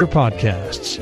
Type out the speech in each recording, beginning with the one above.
podcasts.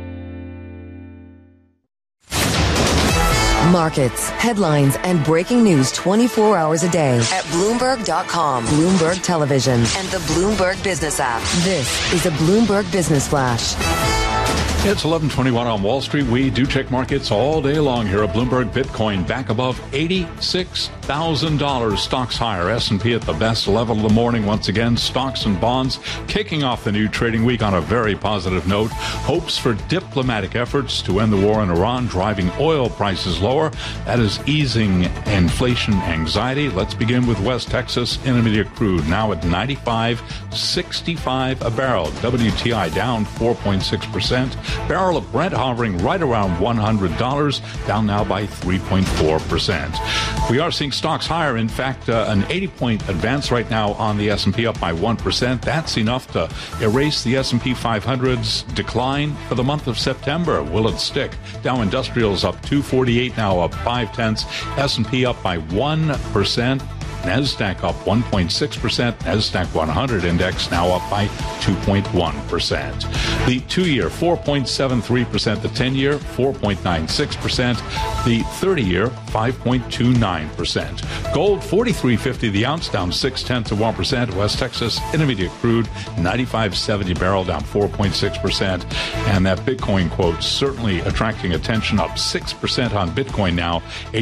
Markets, headlines, and breaking news 24 hours a day at Bloomberg.com, Bloomberg Television, and the Bloomberg Business app. This is a Bloomberg Business Flash. It's 11:21 on Wall Street. We do check markets all day long here at Bloomberg. Bitcoin back above $86,000. Stocks higher. S&P at the best level of the morning. Once again, stocks and bonds kicking off the new trading week on a very positive note. Hopes for diplomatic efforts to end the war in Iran driving oil prices lower. That is easing inflation anxiety. Let's begin with West Texas Intermediate crude now at $95.65 a barrel. WTI down 4.6%. Barrel of Brent hovering right around $100, down now by 3.4%. We are seeing stocks higher. In fact, an 80-point advance right now on the S&P, up by 1%. That's enough to erase the S&P 500's decline for the month of September. Will it stick? Dow Industrials up 248, now up 0.5. S&P up by 1%. NASDAQ up 1.6%. NASDAQ 100 index now up by 2.1%. The 2-year, 4.73%. The 10-year, 4.96%. The 30-year, 5.29%. Gold, $43.50 the ounce, down 0.6%. West Texas Intermediate crude, $95.70 barrel, down 4.6%. And that Bitcoin quote certainly attracting attention, up 6% on Bitcoin now,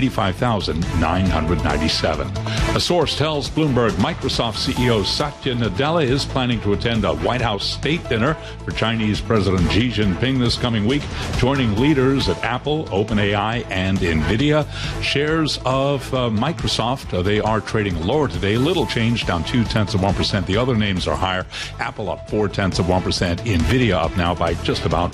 85,997. A source tells Bloomberg Microsoft CEO Satya Nadella is planning to attend a White House state dinner for Chinese President Xi Jinping this coming week, joining leaders at Apple, OpenAI, and NVIDIA. Shares of Microsoft, they are trading lower today. Little change, down 0.2%. The other names are higher. Apple up 0.4%. NVIDIA up now by just about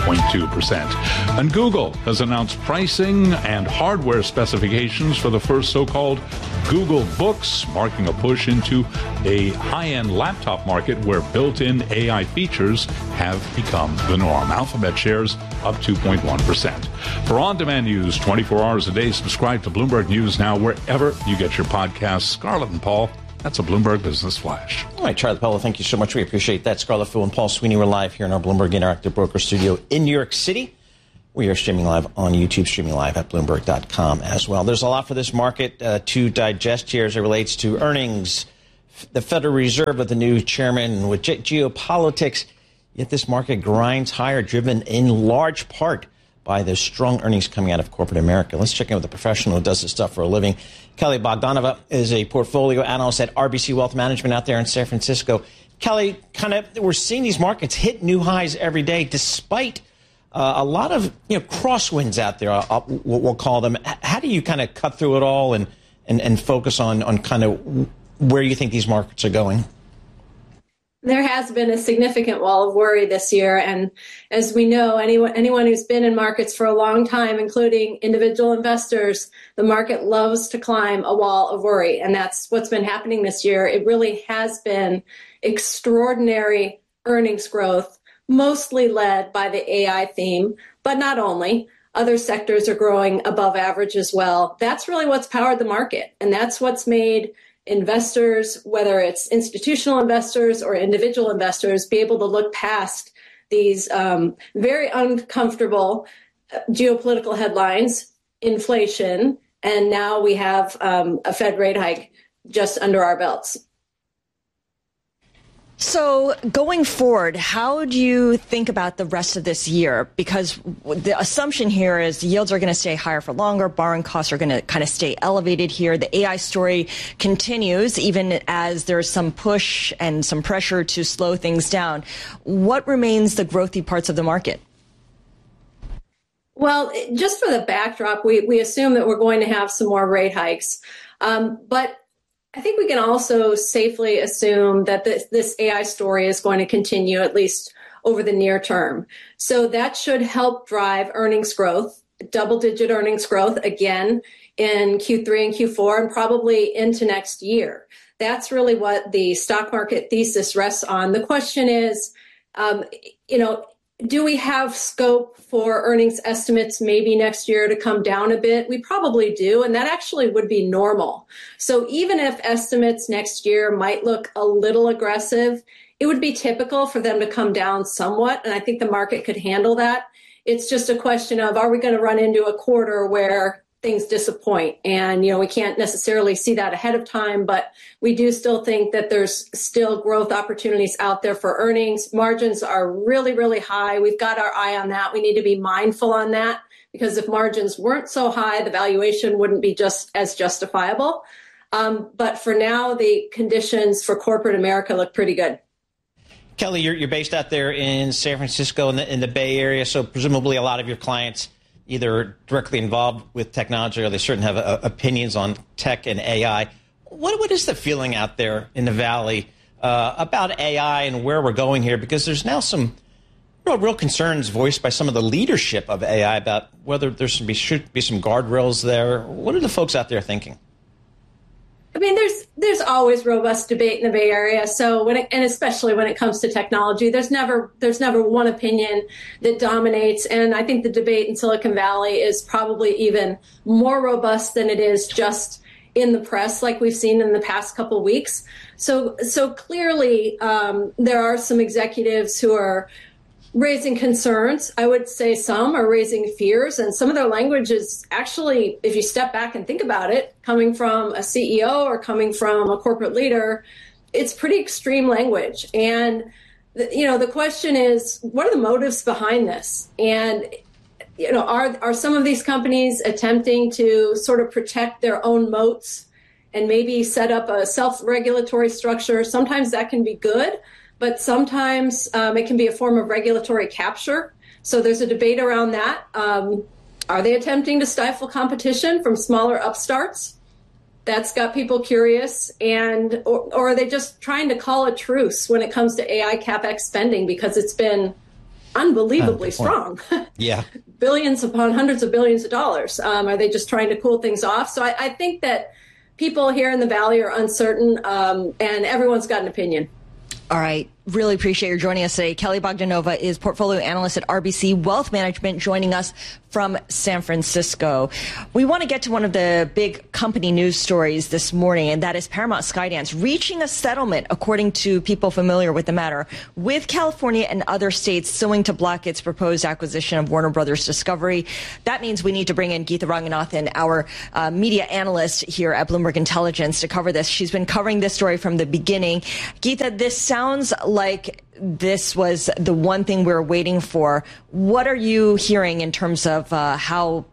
1.2%. And Google has announced pricing and hardware specifications for the first so-called Google Books, marking a push into a high-end laptop market where built-in AI features have become the norm. Alphabet shares up 2.1%. For on-demand news 24 hours a day, subscribe to Bloomberg News now wherever you get your podcasts. Scarlett and Paul, that's a Bloomberg Business Flash. All right, Charlie Pello, thank you so much. We appreciate that. Scarlett Fu and Paul Sweeney, we're live here in our Bloomberg Interactive Broker Studio in New York City. We are streaming live on YouTube, streaming live at Bloomberg.com as well. There's a lot for this market to digest here as it relates to earnings, the Federal Reserve with the new chairman, with geopolitics. Yet this market grinds higher, driven in large part by the strong earnings coming out of corporate America. Let's check in with a professional who does this stuff for a living. Kelly Bogdanova is a portfolio analyst at RBC Wealth Management out there in San Francisco. Kelly, we're seeing these markets hit new highs every day despite a lot of crosswinds out there, we'll call them. How do you kind of cut through it all and focus on kind of where you think these markets are going? There has been a significant wall of worry this year. And as we know, anyone who's been in markets for a long time, including individual investors, the market loves to climb a wall of worry. And that's what's been happening this year. It really has been extraordinary earnings growth, mostly led by the AI theme, but not only. Other sectors are growing above average as well. That's really what's powered the market. And that's what's made investors, whether it's institutional investors or individual investors, be able to look past these very uncomfortable geopolitical headlines, inflation, and now we have a Fed rate hike just under our belts. So going forward, how do you think about the rest of this year? Because the assumption here is yields are going to stay higher for longer. Borrowing costs are going to kind of stay elevated here. The AI story continues, even as there's some push and some pressure to slow things down. What remains the growthy parts of the market? Well, just for the backdrop, we assume that we're going to have some more rate hikes. But I think we can also safely assume that this AI story is going to continue at least over the near term. So that should help drive earnings growth, double-digit earnings growth again in Q3 and Q4 and probably into next year. That's really what the stock market thesis rests on. The question is, do we have scope for earnings estimates maybe next year to come down a bit? We probably do, and that actually would be normal. So even if estimates next year might look a little aggressive, it would be typical for them to come down somewhat, and I think the market could handle that. It's just a question of, are we going to run into a quarter where things disappoint? And, we can't necessarily see that ahead of time, but we do still think that there's still growth opportunities out there for earnings. Margins are really, really high. We've got our eye on that. We need to be mindful on that, because if margins weren't so high, the valuation wouldn't be just as justifiable. But for now, the conditions for corporate America look pretty good. Kelly, you're based out there in San Francisco in the Bay Area, so presumably a lot of your clients either directly involved with technology or they certainly have opinions on tech and AI. What is the feeling out there in the Valley about AI and where we're going here? Because there's now some real concerns voiced by some of the leadership of AI about whether there should be some guardrails there. What are the folks out there thinking? I mean, there's always robust debate in the Bay Area. So and especially when it comes to technology, there's never one opinion that dominates. And I think the debate in Silicon Valley is probably even more robust than it is just in the press, like we've seen in the past couple of weeks. So clearly, there are some executives who are raising concerns. I would say some are raising fears, and some of their language is actually, if you step back and think about it, coming from a CEO or coming from a corporate leader, it's pretty extreme language. And, the question is, what are the motives behind this? And, are some of these companies attempting to sort of protect their own moats and maybe set up a self-regulatory structure? Sometimes that can be good, but sometimes it can be a form of regulatory capture. So there's a debate around that. Are they attempting to stifle competition from smaller upstarts? That's got people curious. And or are they just trying to call a truce when it comes to AI CapEx spending, because it's been unbelievably strong? Yeah. Billions upon hundreds of billions of dollars. Are they just trying to cool things off? So I think that people here in the Valley are uncertain, and everyone's got an opinion. All right. Really appreciate your joining us today. Kelly Bogdanova is portfolio analyst at RBC Wealth Management, joining us from San Francisco. We want to get to one of the big company news stories this morning, and that is Paramount Skydance reaching a settlement, according to people familiar with the matter, with California and other states suing to block its proposed acquisition of Warner Brothers Discovery. That means we need to bring in Geetha Ranganathan, our media analyst here at Bloomberg Intelligence, to cover this. She's been covering this story from the beginning. Geetha, this sounds like this was the one thing we were waiting for. What are you hearing in terms of how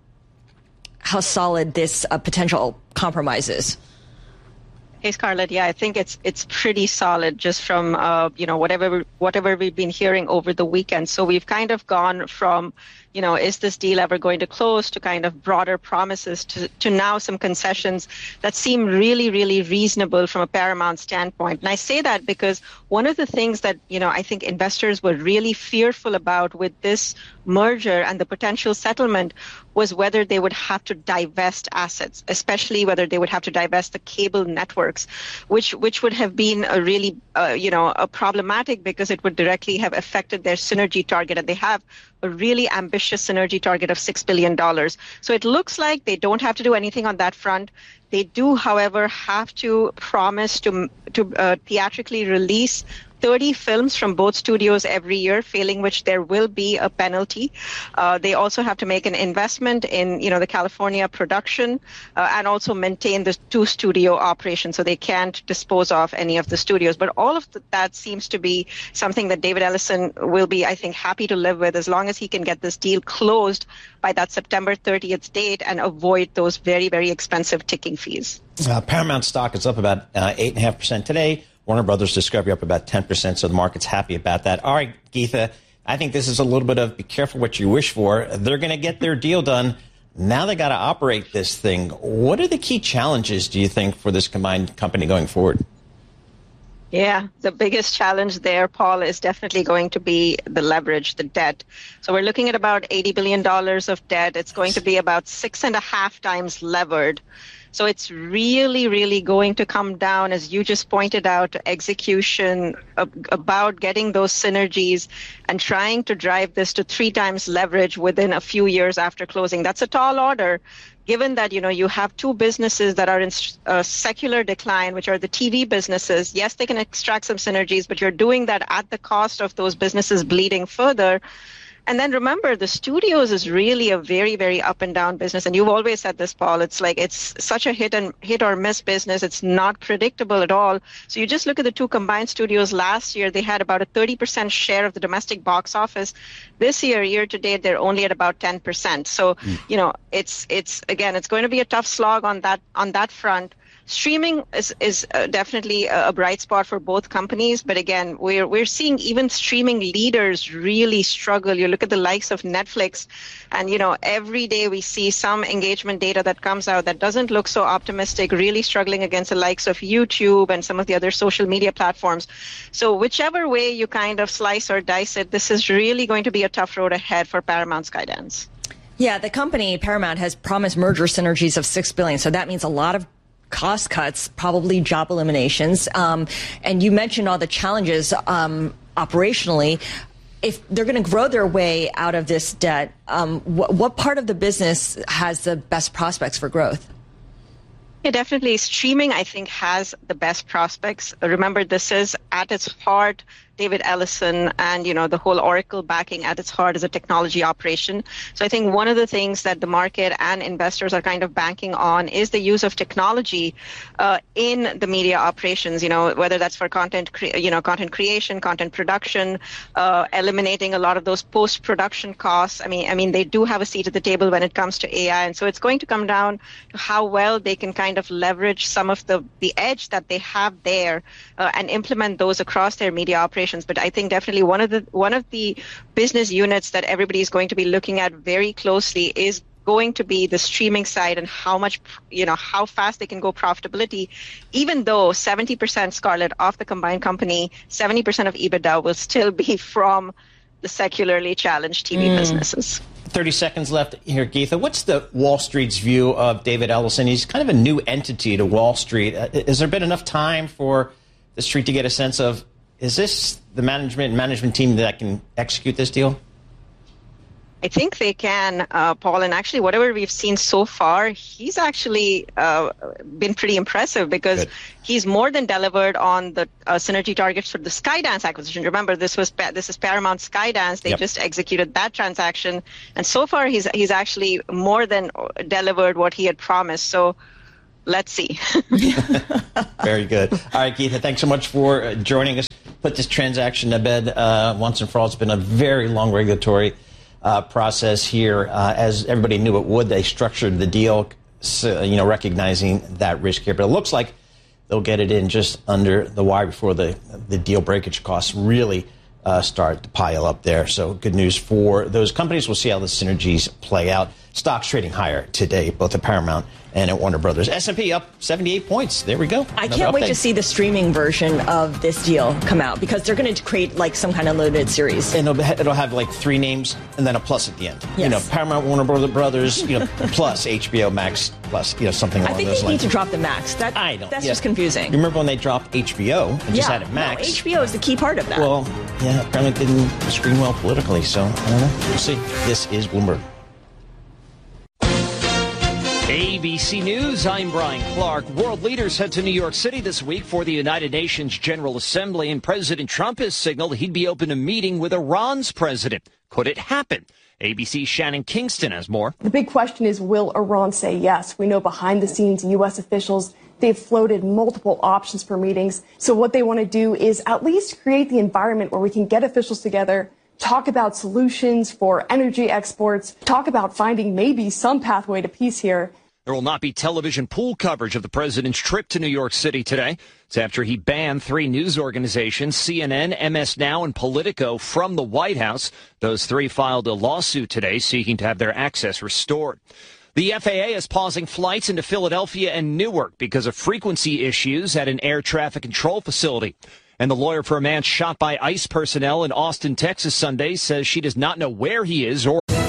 solid this potential compromise is? Hey, Scarlett. Yeah, I think it's pretty solid just from whatever we've been hearing over the weekend. So we've kind of gone from, is this deal ever going to close, to kind of broader promises to now some concessions that seem really, really reasonable from a Paramount standpoint. And I say that because one of the things that, I think investors were really fearful about with this merger and the potential settlement was whether they would have to divest assets, especially whether they would have to divest the cable networks, which would have been a really, a problematic, because it would directly have affected their synergy target. And they have a really ambitious synergy target of $6 billion. So it looks like they don't have to do anything on that front. They do, however, have to promise to theatrically release 30 films from both studios every year, failing which there will be a penalty. They also have to make an investment in, the California production and also maintain the 2-studio operation, so they can't dispose off any of the studios. But all of that seems to be something that David Ellison will be, I think, happy to live with, as long as he can get this deal closed by that September 30th date and avoid those very, very expensive ticking fees. Paramount stock is up about 8.5% today. Warner Brothers Discovery up about 10%, so the market's happy about that. All right, Geetha, I think this is a little bit of be careful what you wish for. They're going to get their deal done. Now they got to operate this thing. What are the key challenges, do you think, for this combined company going forward? Yeah, the biggest challenge there, Paul, is definitely going to be the leverage, the debt. So we're looking at about $80 billion of debt. It's going to be about 6.5 times levered. So it's really, really going to come down, as you just pointed out, to execution, about getting those synergies and trying to drive this to 3 times leverage within a few years after closing. That's a tall order, given that, you have 2 businesses that are in secular decline, which are the TV businesses. Yes, they can extract some synergies, but you're doing that at the cost of those businesses bleeding further. And then remember, the studios is really a very, very up and down business. And you've always said this, Paul. It's like it's such a hit or miss business. It's not predictable at all. So you just look at the 2 combined studios last year. They had about a 30% share of the domestic box office. This year to date, they're only at about 10%. So, it's again, it's going to be a tough slog on that front. Streaming is definitely a bright spot for both companies, but again, we're seeing even streaming leaders really struggle. You look at the likes of Netflix, and every day we see some engagement data that comes out that doesn't look so optimistic, really struggling against the likes of YouTube and some of the other social media platforms. So whichever way you kind of slice or dice it, this is really going to be a tough road ahead for Paramount Skydance. Yeah, the company Paramount has promised merger synergies of $6 billion, so that means a lot of cost cuts, probably job eliminations. And you mentioned all the challenges operationally. If they're going to grow their way out of this debt, what part of the business has the best prospects for growth? Yeah, definitely. Streaming, I think, has the best prospects. Remember, this is at its heart David Ellison and, the whole Oracle backing at its heart is a technology operation. So I think one of the things that the market and investors are kind of banking on is the use of technology in the media operations, whether that's for content creation, content production, eliminating a lot of those post-production costs. I mean, they do have a seat at the table when it comes to AI. And so it's going to come down to how well they can kind of leverage some of the edge that they have there and implement those across their media operations. But I think definitely one of the business units that everybody is going to be looking at very closely is going to be the streaming side and how fast they can go profitability, even though 70%, Scarlett, of the combined company, 70% of EBITDA will still be from the secularly challenged TV businesses. 30 seconds left here, Geetha. What's the Wall Street's view of David Ellison? He's kind of a new entity to Wall Street. Has there been enough time for the Street to get a sense of, is this the management team that can execute this deal? I think they can, Paul, and actually whatever we've seen so far, he's actually been pretty impressive because he's more than delivered on the synergy targets for the Skydance acquisition. Remember, this is Paramount Skydance. They just executed that transaction, and so far he's actually more than delivered what he had promised. So let's see. Very good. All right, Geetha, thanks so much for joining us. Put this transaction to bed once and for all. It's been a very long regulatory process here. As everybody knew it would, they structured the deal, recognizing that risk here. But it looks like they'll get it in just under the wire before the deal breakage costs really start to pile up there. So good news for those companies. We'll see how the synergies play out. Stocks trading higher today, both at Paramount and at Warner Brothers. S&P up 78 points. There we go. I can't wait to see the streaming version of this deal come out because they're going to create like some kind of limited series. And it'll have like 3 names and then a plus at the end. Yes. Paramount, Warner Brothers, plus HBO Max, plus, something along those lines. I think they need to drop the Max. That's just confusing. Remember when they dropped HBO and just added Max? No, HBO is the key part of that. Well, yeah, apparently it didn't screen well politically, so I don't know. We'll see. This is Bloomberg. ABC News, I'm Brian Clark. World leaders head to New York City this week for the United Nations General Assembly, and President Trump has signaled he'd be open to meeting with Iran's president. Could it happen? ABC's Shannon Kingston has more. The big question is, will Iran say yes? We know behind the scenes, U.S. officials, they've floated multiple options for meetings. So what they want to do is at least create the environment where we can get officials together, talk about solutions for energy exports, talk about finding maybe some pathway to peace here. There will not be television pool coverage of the president's trip to New York City today. It's after he banned 3 news organizations, CNN, MS Now, and Politico, from the White House. Those 3 filed a lawsuit today seeking to have their access restored. The FAA is pausing flights into Philadelphia and Newark because of frequency issues at an air traffic control facility. And the lawyer for a man shot by ICE personnel in Austin, Texas Sunday says she does not know where he is or